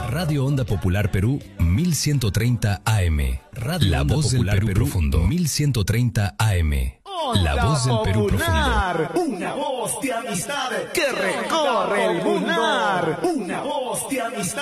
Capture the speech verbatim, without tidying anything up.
Radio Onda Popular Perú mil ciento treinta A M. Radio La Onda Voz Popular del Perú, Perú Profundo mil ciento treinta A M. La Voz del Perú Profundo. Una voz de amistad que recorre el mundo. Una voz de amistad.